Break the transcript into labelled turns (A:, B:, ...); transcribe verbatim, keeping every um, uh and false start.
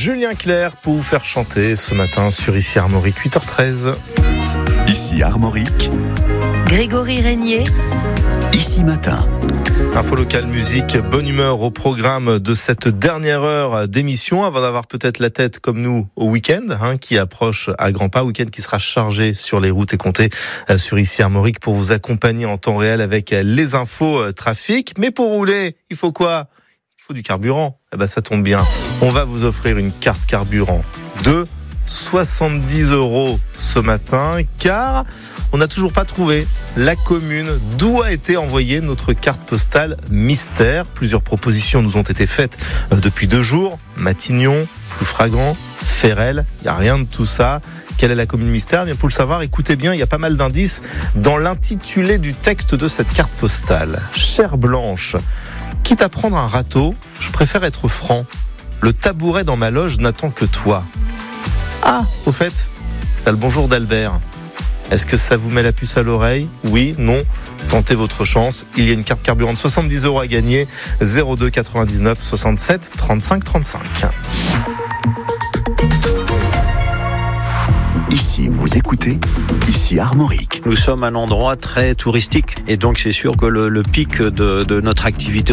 A: Julien Clerc pour vous faire chanter ce matin sur Ici Armorique, huit heures treize.
B: Ici Armorique,
C: Grégory Régnier.
B: Ici Matin.
A: Info locale, musique, bonne humeur au programme de cette dernière heure d'émission avant d'avoir peut-être la tête comme nous au week-end hein, qui approche à grands pas, week-end qui sera chargé sur les routes et compté euh, sur Ici Armorique pour vous accompagner en temps réel avec les infos euh, trafic. Mais pour rouler, il faut quoi ? Il faut du carburant. Eh ben ça tombe bien. On va vous offrir une carte carburant de soixante-dix euros ce matin car on n'a toujours pas trouvé la commune d'où a été envoyée notre carte postale mystère. Plusieurs propositions nous ont été faites depuis deux jours. Matignon, Ploufragan, Ferrel, il n'y a rien de tout ça. Quelle est la commune mystère ? Eh bien, pour le savoir, écoutez bien, il y a pas mal d'indices dans l'intitulé du texte de cette carte postale. Chère Blanche, quitte à prendre un râteau, je préfère être franc. Le tabouret dans ma loge n'attend que toi. Ah, au fait, t'as le bonjour d'Albert. Est-ce que ça vous met la puce à l'oreille ? Oui, non. Tentez votre chance. Il y a une carte carburant de soixante-dix euros à gagner. zéro deux quatre-vingt-dix-neuf soixante-sept trente-cinq trente-cinq.
B: Ici, vous écoutez Ici Armorique.
D: Nous sommes un endroit très touristique et donc c'est sûr que le, le pic de, de notre activité